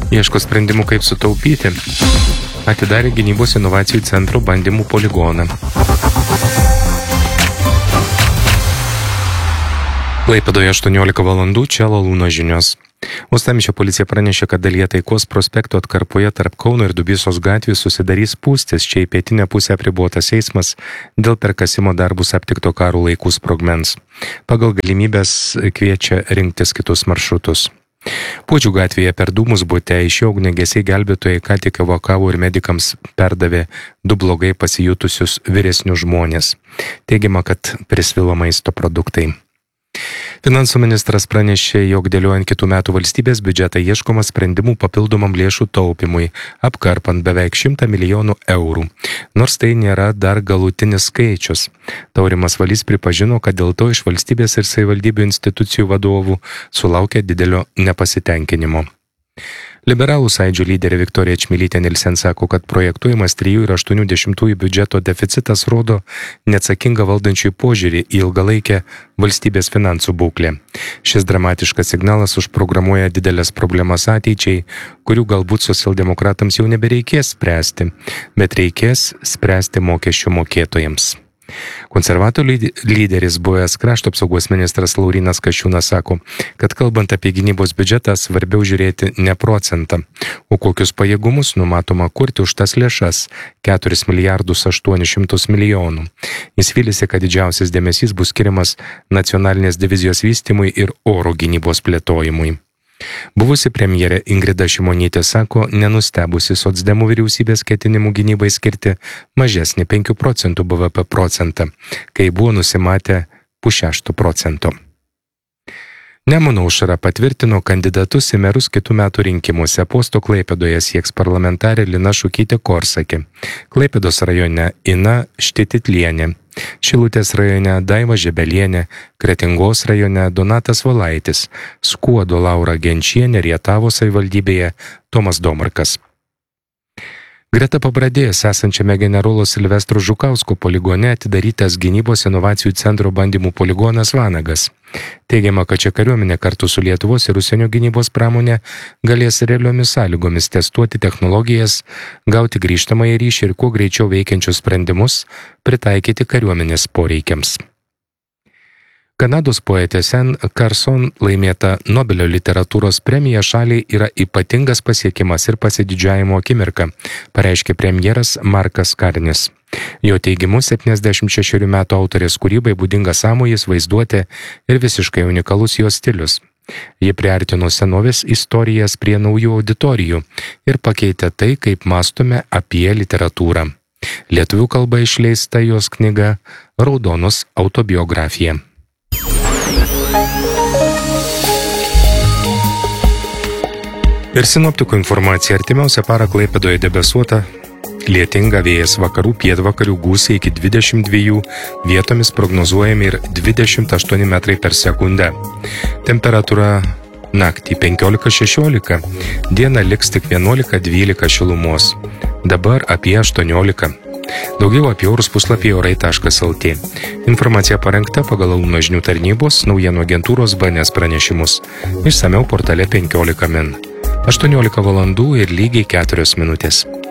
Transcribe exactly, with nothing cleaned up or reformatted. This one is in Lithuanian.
Ieško sprendimų, kaip sutaupyti. Atidarė gynybos inovacijų centro bandymų poligoną. Klaipėdoje aštuoniolika valandų, čia Lalūno žinios. Uostamiesčio policija pranešė, kad dalyje Taikos prospekto atkarpoje tarp Kauno ir Dubysos gatvių susidarys spūstis. Čia į pietinę pusę apribotas eismas dėl per kasimo darbus aptikto karo laikų sprogmens. Pagal galimybės kviečia rinktis kitus maršrutus. Puodžių gatvėje per dūmus bute iš jo ugniagesiai gelbėtojai ką tik evakavo ir medikams perdavė du blogai pasijutusius vyresnius žmonės. Teigiama, kad prisvilo maisto produktai. Finansų ministras pranešė, jog dėliojant kitų metų valstybės biudžetą ieškoma sprendimų papildomam lėšų taupimui, apkarpant beveik šimtą milijonų eurų. Nors tai nėra dar galutinis skaičius. Taurimas Valys pripažino, kad dėl to iš valstybės ir savivaldybių institucijų vadovų sulaukė didelio nepasitenkinimo. Liberalų sąjūdžio lyderė Viktorija Čmilytė Nilsen sako, kad projektuojamas trijų ir aštuonių dešimtųjų biudžeto deficitas rodo neatsakingą valdančiųjų požiūrį į ilgalaikę valstybės finansų būklę. Šis dramatiškas signalas užprogramuoja didelės problemas ateičiai, kurių galbūt socialdemokratams jau nebereikės spręsti, bet reikės spręsti mokesčių mokėtojams. Konservatorių lyderis buvęs krašto apsaugos ministras Laurynas Kasčiūnas sako, kad kalbant apie gynybos biudžetą svarbiau žiūrėti ne procentą, o kokius pajėgumus numatoma kurti už tas lėšas - keturis milijardus aštuonis šimtus milijonų. Jis vylėsi, kad didžiausias dėmesys bus skiriamas nacionalinės divizijos vystymui ir oro gynybos plėtojimui. Buvusi premjerė Ingrida Šimonytė sako, nenustebusi socdemų vyriausybės ketinimų gynybai skirti mažesnį penkių procentų B V P procentą, kai buvo nusimatę pusšešto procento. Nemuno aušra patvirtino kandidatus į merus kitų metų rinkimuose. Posto Klaipėdoje sieks parlamentarė Lina Šukytė Korsakė, Klaipėdos rajone Ina Štititlienė, Šilutės rajone Daiva Žebelienė, Kretingos rajone Donatas Valaitis, Skuodo Laura Genčienė, Rietavo savivaldybėje Tomas Domarkas. Greta Pabradės esančiame generolo Silvestro Žukausko poligone atidarytas gynybos inovacijų centro bandymų poligonas Vanagas. Teigiama, kad čia kariuomenė kartu su Lietuvos ir užsienio gynybos pramonė galės realiomis sąlygomis testuoti technologijas, gauti grįžtamąjį ryšį ir kuo greičiau veikiančius sprendimus pritaikyti kariuomenės poreikiams. Kanados poetė Sen Carson laimėta Nobelio literatūros premija šaliai yra ypatingas pasiekimas ir pasididžiavimo akimirka, pareiškė premjeras Markas Karnis. Jo teigimu, septyniasdešimt šešerių metų autorės kūrybai būdingas sąmojis, vaizduotė ir visiškai unikalus jos stilius. Ji priartino senovės istorijas prie naujų auditorijų ir pakeitė tai, kaip mąstome apie literatūrą. Lietuvių kalba išleista jos knyga Raudonos autobiografija. Ir sinoptikų informacija: artimiausią parą Klaipėdoje debesuota, lietinga, vėjas vakarų pietvakarių gūsiai iki dvidešimt dviejų, vietomis prognozuojami ir dvidešimt aštuoni metrai per sekundę. Temperatūra naktį penkiolika šešiolika, dieną liks tik vienuolika dvylika šilumos, dabar apie aštuoniolika. Daugiau apie orus puslapyje orai taškas el tė. Informacija parengta pagal Lalūno žinių tarnybos naujienų agentūros B N S pranešimus. Išsamiau portale penkiolika min. aštuoniolika valandų ir lygiai keturios minutės.